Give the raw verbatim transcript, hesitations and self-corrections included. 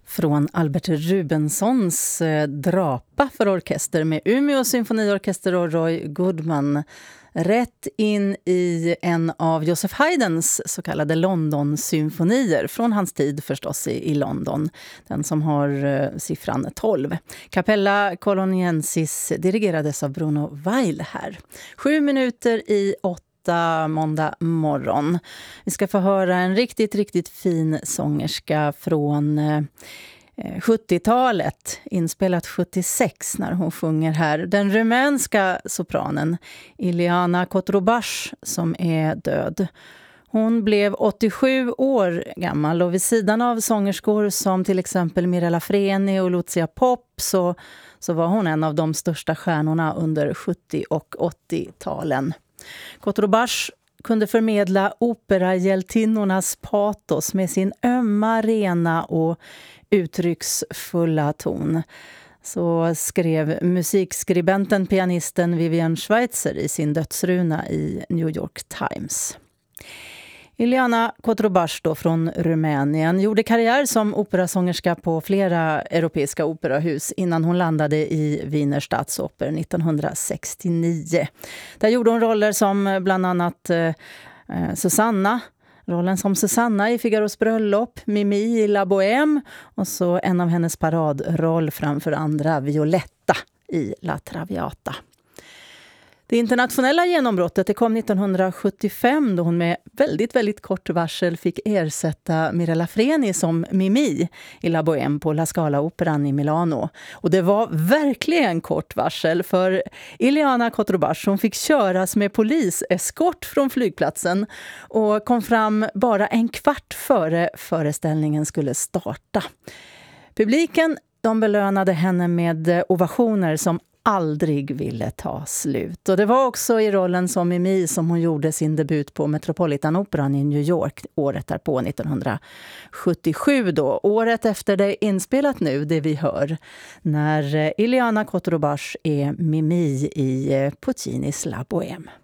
Från Albert Rubenssons eh, Drapa för orkester med Umeå symfoniorkester och Roy Goodman. Rätt in i en av Joseph Haydns så kallade London-symfonier. Från hans tid förstås i, i London. Den som har eh, siffran tolv. Capella Coloniensis dirigerades av Bruno Weil här. Sju minuter i åtta måndag morgon. Vi ska få höra en riktigt, riktigt fin sångerska från eh, sjuttiotalet, inspelat sjuttiosex när hon sjunger här. Den rumänska sopranen Ileana Cotrubas som är död. Hon blev åttiosju år gammal och vid sidan av sångerskor som till exempel Mirella Freni och Lucia Pop så, så var hon en av de största stjärnorna under sjuttio- och åttio-talen. Cotrubas kunde förmedla operahjältinnornas patos med sin ömma, rena och uttrycksfulla ton. Så skrev musikskribenten, pianisten Vivian Schweitzer i sin dödsruna i New York Times. Ileana Cotrubas då från Rumänien gjorde karriär som operasångerska på flera europeiska operahus innan hon landade i Wiener Staatsoper nittonhundrasextionio. Där gjorde hon roller som bland annat eh, Susanna, rollen som Susanna i Figaros bröllop, Mimi i La Bohème och så en av hennes paradroll framför andra, Violetta i La Traviata. Det internationella genombrottet det kom nittonhundrasjuttiofem då hon med väldigt, väldigt kort varsel fick ersätta Mirella Freni som Mimi i La Bohème på La Scala-operan i Milano. Och det var verkligen kort varsel för Ileana Cotrubas som fick köras med poliseskort från flygplatsen och kom fram bara en kvart före föreställningen skulle starta. Publiken de belönade henne med ovationer som aldrig ville ta slut. Och det var också i rollen som Mimi som hon gjorde sin debut på Metropolitan-operan i New York året därpå, nittonhundrasjuttiosju då. Året efter det inspelat nu, det vi hör, när Ileana Cotrubas är Mimi i Puccinis La Bohème.